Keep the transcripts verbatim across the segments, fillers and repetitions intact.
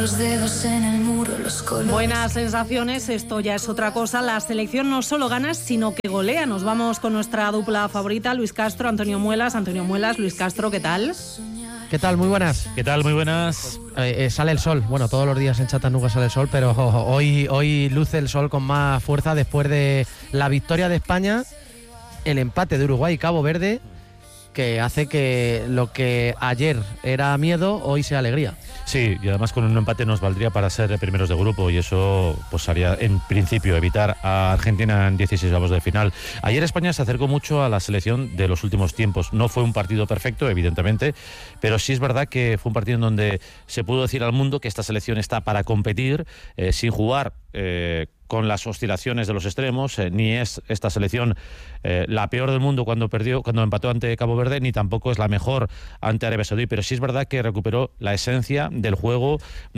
Los dedos en el muro, los colores. Buenas sensaciones, esto ya es otra cosa. La selección no solo gana, sino que golea. Nos vamos con nuestra dupla favorita, Luis Castro, Antonio Muelas. Antonio Muelas, Luis Castro, ¿qué tal? ¿Qué tal? Muy buenas. ¿Qué tal? Muy buenas. Eh, eh, sale el sol. Bueno, todos los días en Chattanooga sale el sol, pero oh, oh, hoy, hoy luce el sol con más fuerza después de la victoria de España, el empate de Uruguay y Cabo Verde, que hace que lo que ayer era miedo, hoy sea alegría. Sí, y además con un empate nos valdría para ser primeros de grupo y eso pues haría en principio evitar a Argentina en dieciseisavos de final. Ayer España se acercó mucho a la selección de los últimos tiempos. No fue un partido perfecto, evidentemente, pero sí es verdad que fue un partido en donde se pudo decir al mundo que esta selección está para competir eh, sin jugar eh, con las oscilaciones de los extremos, eh, ni es esta selección eh, la peor del mundo cuando perdió, cuando empató ante Cabo Verde, ni tampoco es la mejor ante Arabia Saudí, pero sí es verdad que recuperó la esencia del juego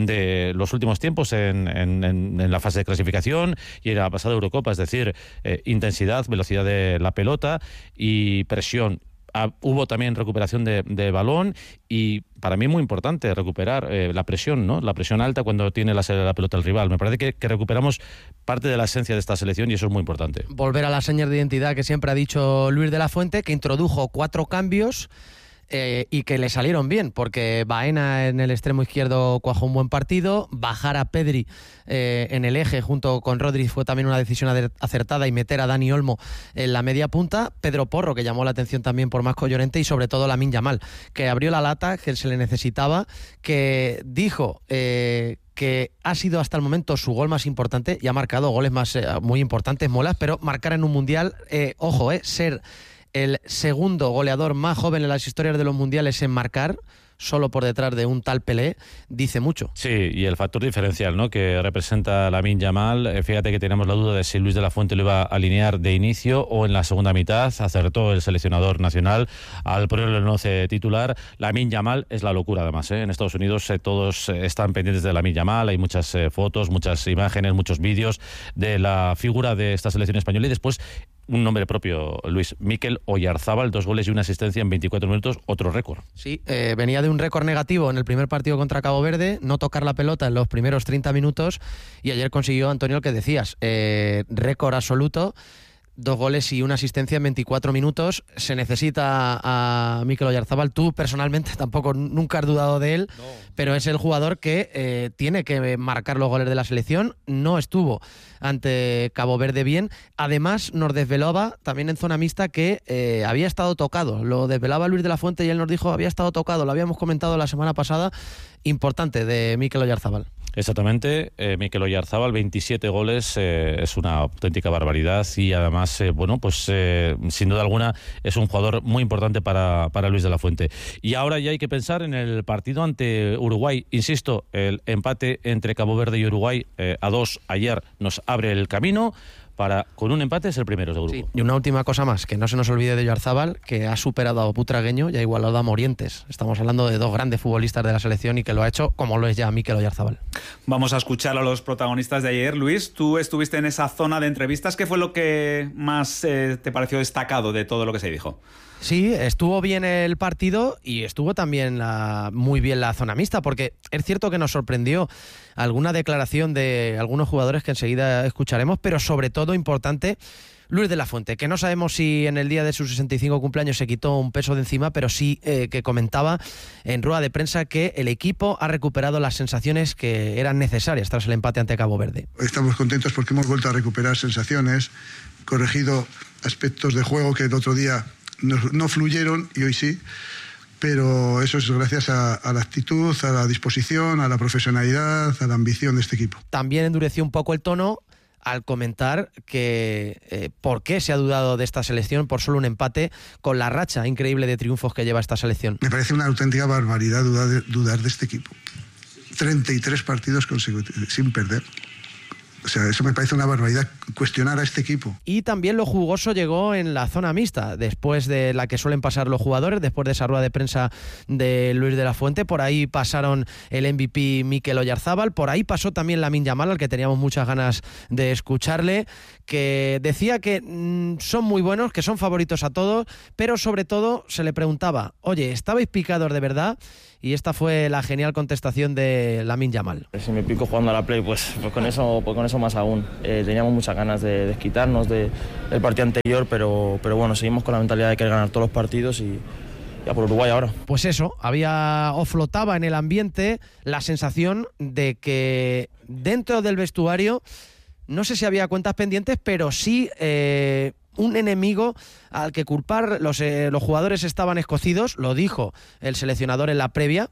de los últimos tiempos en, en, en la fase de clasificación y en la pasada Eurocopa, es decir, eh, intensidad, velocidad de la pelota y presión. Ah, hubo también recuperación de, de balón y para mí muy importante recuperar eh, la presión, ¿no? La presión alta cuando tiene la, la pelota el rival. Me parece que, que recuperamos parte de la esencia de esta selección y eso es muy importante. Volver a las señas de identidad que siempre ha dicho Luis de la Fuente, que introdujo cuatro cambios Eh, y que le salieron bien, porque Baena en el extremo izquierdo cuajó un buen partido, bajar a Pedri eh, en el eje junto con Rodri fue también una decisión acertada y meter a Dani Olmo en la media punta, Pedro Porro, que llamó la atención también por Marco Llorente, y sobre todo Lamine Yamal, que abrió la lata, que se le necesitaba, que dijo eh, que ha sido hasta el momento su gol más importante y ha marcado goles más eh, muy importantes, molas, pero marcar en un mundial, eh, ojo, eh, ser el segundo goleador más joven en las historias de los mundiales en marcar, solo por detrás de un tal Pelé, dice mucho. Sí, y el factor diferencial, ¿no?, que representa Lamine Yamal. Eh, fíjate que teníamos la duda de si Luis de la Fuente lo iba a alinear de inicio o en la segunda mitad. Acertó el seleccionador nacional al ponerlo en el once titular. Lamine Yamal es la locura, además, ¿eh? En Estados Unidos eh, todos están pendientes de Lamine Yamal. Hay muchas eh, fotos, muchas imágenes, muchos vídeos de la figura de esta selección española y después un nombre propio, Luis, Mikel Oyarzábal, dos goles y una asistencia en veinticuatro minutos, otro récord. Sí, eh, venía de un récord negativo en el primer partido contra Cabo Verde, no tocar la pelota en los primeros treinta minutos, y ayer consiguió, Antonio, el que decías, eh, récord absoluto, dos goles y una asistencia en veinticuatro minutos. Se necesita a Mikel Oyarzábal. Tú personalmente tampoco nunca has dudado de él, no. Pero es el jugador que eh, tiene que marcar los goles de la selección. No estuvo ante Cabo Verde bien. Además nos desvelaba también en zona mixta que eh, había estado tocado. Lo desvelaba Luis de la Fuente y él nos dijo había estado tocado. Lo habíamos comentado la semana pasada. Importante de Mikel Oyarzábal. Exactamente, eh, Mikel Oyarzábal, veintisiete goles, eh, es una auténtica barbaridad y además, eh, bueno, pues eh, sin duda alguna es un jugador muy importante para, para Luis de la Fuente. Y ahora ya hay que pensar en el partido ante Uruguay. Insisto, el empate entre Cabo Verde y Uruguay eh, a dos ayer nos abre el camino para, con un empate, ser primeros de grupo. Sí, y una última cosa más, que no se nos olvide de Oyarzábal, que ha superado a Butragueño y ha igualado a Morientes. Estamos hablando de dos grandes futbolistas de la selección y que lo ha hecho como lo es ya Mikel Oyarzábal. Vamos a escuchar a los protagonistas de ayer. Luis, tú estuviste en esa zona de entrevistas. ¿Qué fue lo que más eh, te pareció destacado de todo lo que se dijo? Sí, estuvo bien el partido y estuvo también la, muy bien la zona mixta, porque es cierto que nos sorprendió alguna declaración de algunos jugadores que enseguida escucharemos, pero sobre todo importante Luis de la Fuente, que no sabemos si en el día de sus sesenta y cinco cumpleaños se quitó un peso de encima, pero sí eh, que comentaba en rueda de prensa que el equipo ha recuperado las sensaciones que eran necesarias tras el empate ante Cabo Verde. Estamos contentos porque hemos vuelto a recuperar sensaciones, corregido aspectos de juego que el otro día no, no fluyeron y hoy sí, pero eso es gracias a, a la actitud, a la disposición, a la profesionalidad, a la ambición de este equipo. También endureció un poco el tono al comentar que eh, por qué se ha dudado de esta selección por solo un empate con la racha increíble de triunfos que lleva esta selección. Me parece una auténtica barbaridad dudar de, dudar de este equipo. treinta y tres partidos consecutivos sin perder. O sea, eso me parece una barbaridad, cuestionar a este equipo. Y también lo jugoso llegó en la zona mixta, después de la que suelen pasar los jugadores, después de esa rueda de prensa de Luis de la Fuente. Por ahí pasaron el M V P Mikel Oyarzábal, por ahí pasó también Lamine Yamal, al que teníamos muchas ganas de escucharle, que decía que mmm, son muy buenos, que son favoritos a todos, pero sobre todo se le preguntaba, oye, ¿estabais picados de verdad? y esta fue la genial contestación de Lamine Yamal. Si me pico jugando a la Play, pues, pues, con, eso, pues con eso más aún. Eh, teníamos muchas ganas de desquitarnos de, del partido anterior, pero, pero bueno, seguimos con la mentalidad de querer ganar todos los partidos y ya por Uruguay ahora. Pues eso, había o flotaba en el ambiente la sensación de que dentro del vestuario, no sé si había cuentas pendientes, pero sí eh, un enemigo al que culpar. Los, eh, los jugadores estaban escocidos, lo dijo el seleccionador en la previa,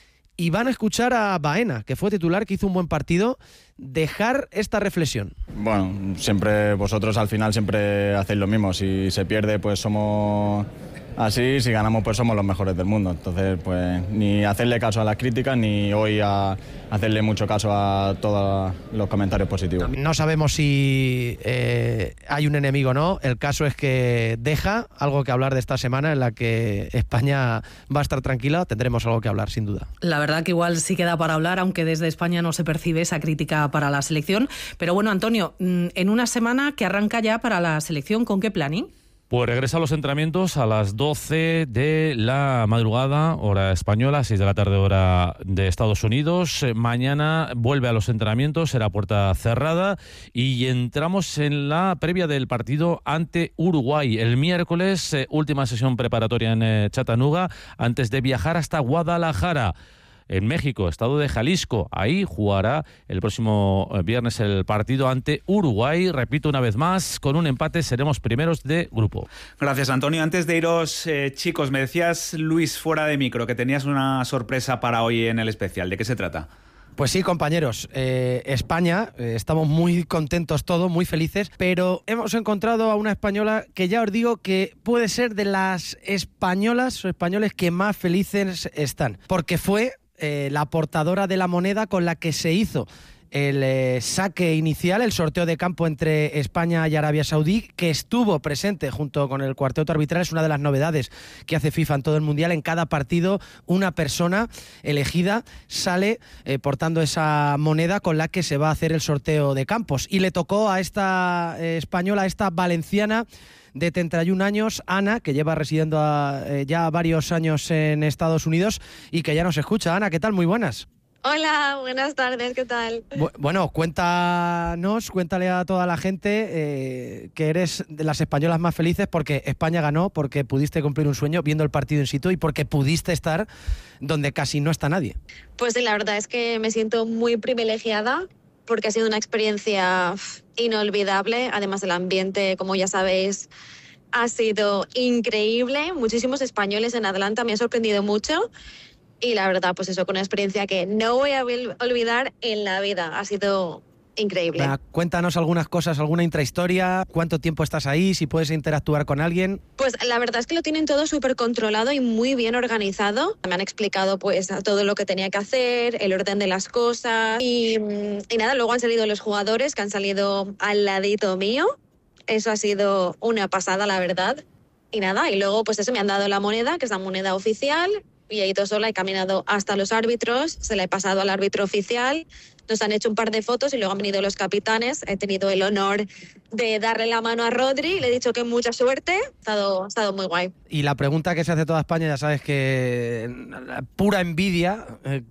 y van a escuchar a Baena, que fue titular, que hizo un buen partido, dejar esta reflexión. Bueno, siempre vosotros al final siempre hacéis lo mismo. Si se pierde, pues somos así, si ganamos, pues somos los mejores del mundo. Entonces, pues ni hacerle caso a las críticas, ni hoy a hacerle mucho caso a todos los comentarios positivos. No sabemos si eh, hay un enemigo o no. El caso es que deja algo que hablar de esta semana en la que España va a estar tranquila. Tendremos algo que hablar, sin duda. La verdad que igual sí queda para hablar, aunque desde España no se percibe esa crítica para la selección. Pero bueno, Antonio, en una semana que arranca ya para la selección, ¿con qué planning? Pues regresa a los entrenamientos a las doce de la madrugada, hora española, seis de la tarde, hora de Estados Unidos. Eh, mañana vuelve a los entrenamientos, será puerta cerrada, y entramos en la previa del partido ante Uruguay. El miércoles, eh, última sesión preparatoria en eh, Chattanooga, antes de viajar hasta Guadalajara, en México, estado de Jalisco. Ahí jugará el próximo viernes el partido ante Uruguay. Repito una vez más, con un empate seremos primeros de grupo. Gracias, Antonio. Antes de iros, eh, chicos, me decías, Luis, fuera de micro, que tenías una sorpresa para hoy en el especial. ¿De qué se trata? Pues sí, compañeros, eh, España, eh, estamos muy contentos todos, muy felices, pero hemos encontrado a una española que ya os digo que puede ser de las españolas o españoles que más felices están, porque fue eh, la portadora de la moneda con la que se hizo el eh, saque inicial, el sorteo de campo entre España y Arabia Saudí, que estuvo presente junto con el cuarteto arbitral. Es una de las novedades que hace FIFA en todo el Mundial. En cada partido una persona elegida sale eh, portando esa moneda con la que se va a hacer el sorteo de campos. Y le tocó a esta eh, española, a esta valenciana de treinta y un años, Ana, que lleva residiendo a, eh, ya varios años en Estados Unidos y que ya nos escucha. Ana, ¿qué tal? Muy buenas. Hola, buenas tardes, ¿qué tal? Bueno, cuéntanos, cuéntale a toda la gente eh, que eres de las españolas más felices porque España ganó, porque pudiste cumplir un sueño viendo el partido in situ y porque pudiste estar donde casi no está nadie. Pues sí, la verdad es que me siento muy privilegiada porque ha sido una experiencia inolvidable. Además, el ambiente, como ya sabéis, ha sido increíble. Muchísimos españoles en Atlanta, me ha sorprendido mucho. Y la verdad, pues eso, con una experiencia que no voy a olvidar en la vida. Ha sido increíble. Bueno, cuéntanos algunas cosas, alguna intrahistoria, cuánto tiempo estás ahí, si puedes interactuar con alguien. Pues la verdad es que lo tienen todo súper controlado y muy bien organizado. Me han explicado pues todo lo que tenía que hacer, el orden de las cosas y, y nada, luego han salido los jugadores que han salido al ladito mío. Eso ha sido una pasada, la verdad. Y nada, y luego pues eso, me han dado la moneda, que es la moneda oficial. Y he ido sola, he caminado hasta los árbitros, se la he pasado al árbitro oficial, nos han hecho un par de fotos y luego han venido los capitanes. He tenido el honor de darle la mano a Rodri, le he dicho que mucha suerte, ha estado, ha estado muy guay. Y la pregunta que se hace toda España, ya sabes que pura envidia,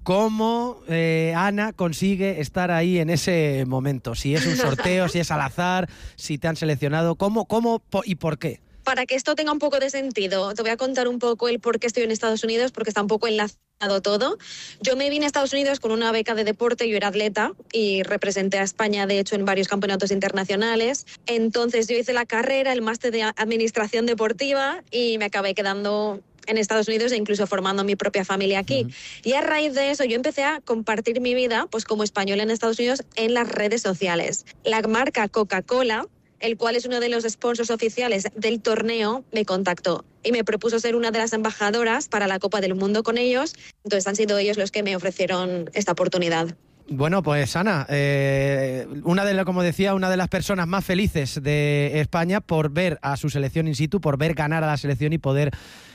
¿cómo eh, Ana consigue estar ahí en ese momento? Si es un sorteo, si es al azar, si te han seleccionado, ¿cómo, cómo y por qué? Para que esto tenga un poco de sentido, te voy a contar un poco el por qué estoy en Estados Unidos, porque está un poco enlazado todo. Yo me vine a Estados Unidos con una beca de deporte, yo era atleta y representé a España, de hecho, en varios campeonatos internacionales. Entonces yo hice la carrera, el máster de Administración Deportiva y me acabé quedando en Estados Unidos e incluso formando mi propia familia aquí. Uh-huh. Y a raíz de eso yo empecé a compartir mi vida pues como española en Estados Unidos en las redes sociales. La marca Coca-Cola, el cual es uno de los sponsors oficiales del torneo, me contactó y me propuso ser una de las embajadoras para la Copa del Mundo con ellos. Entonces han sido ellos los que me ofrecieron esta oportunidad. Bueno, pues Ana, eh, una de, como decía, una de las personas más felices de España por ver a su selección in situ, por ver ganar a la selección y poder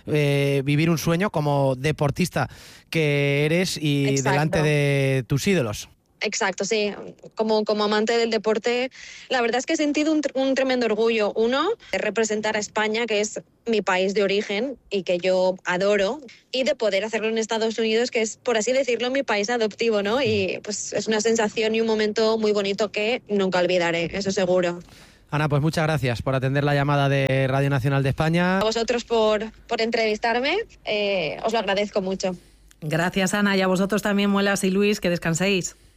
eh, vivir un sueño como deportista que eres y Exacto. delante de tus ídolos. Exacto, sí. Como, como amante del deporte, la verdad es que he sentido un, un tremendo orgullo. Uno, de representar a España, que es mi país de origen y que yo adoro, y de poder hacerlo en Estados Unidos, que es, por así decirlo, mi país adoptivo, ¿no? Y pues es una sensación y un momento muy bonito que nunca olvidaré, eso seguro. Ana, pues muchas gracias por atender la llamada de Radio Nacional de España. A vosotros por, por entrevistarme, eh, os lo agradezco mucho. Gracias, Ana, y a vosotros también, Muelas y Luis, que descanséis.